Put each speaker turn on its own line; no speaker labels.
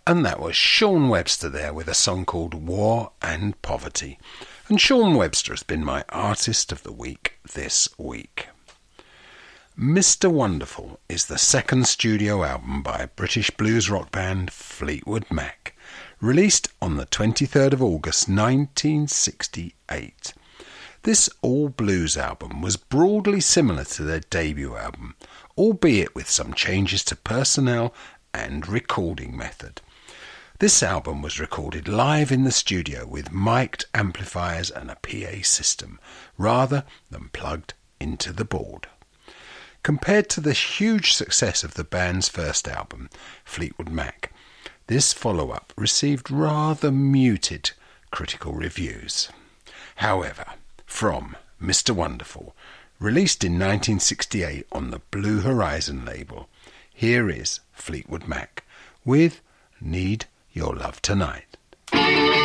And that was Sean Webster there with a song called War and Poverty. And Sean Webster has been my Artist of the Week this week. Mr. Wonderful is the second studio album by British blues rock band Fleetwood Mac, released on the 23rd of August 1968. This all-blues album was broadly similar to their debut album, albeit with some changes to personnel and recording method. This album was recorded live in the studio with mic'd amplifiers and a PA system, rather than plugged into the board. Compared to the huge success of the band's first album, Fleetwood Mac, this follow-up received rather muted critical reviews. However, from Mr. Wonderful, released in 1968 on the Blue Horizon label, here is Fleetwood Mac with Need Your Love Tonight.